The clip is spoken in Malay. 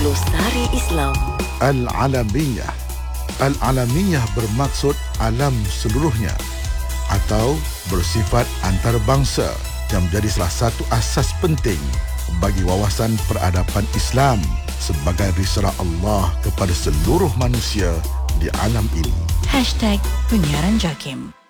Glosari Islam. Al-Alamiyah. Al-Alamiyah bermaksud alam seluruhnya atau bersifat antarabangsa yang menjadi salah satu asas penting bagi wawasan peradaban Islam sebagai risalah Allah kepada seluruh manusia di alam ini. #Penyiaran JAKIM